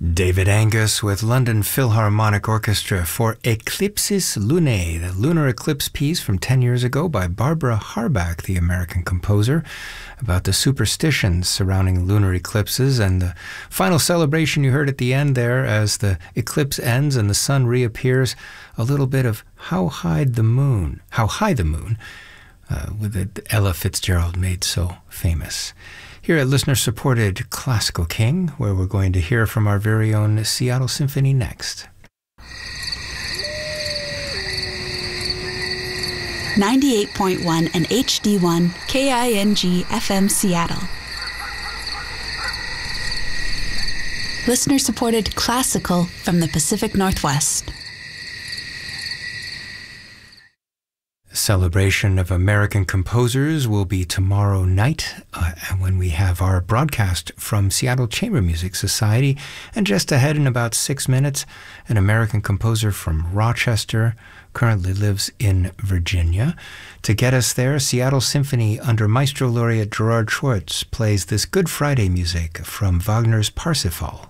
David Angus with London Philharmonic Orchestra for Eclipsis Lunae, the lunar eclipse piece from 10 years ago by Barbara Harbach, the American composer, about the superstitions surrounding lunar eclipses, and the final celebration you heard at the end there as the eclipse ends and the sun reappears, a little bit of How High the Moon, with it Ella Fitzgerald made so famous. Here at listener-supported Classical King, where we're going to hear from our very own Seattle Symphony next. 98.1 and HD1 KING FM Seattle. Listener-supported classical from the Pacific Northwest. Celebration of American composers will be tomorrow night when we have our broadcast from Seattle Chamber Music Society. And just ahead in about 6 minutes, an American composer from Rochester currently lives in Virginia. To get us there, Seattle Symphony under Maestro Laureate Gerard Schwartz plays this Good Friday music from Wagner's Parsifal.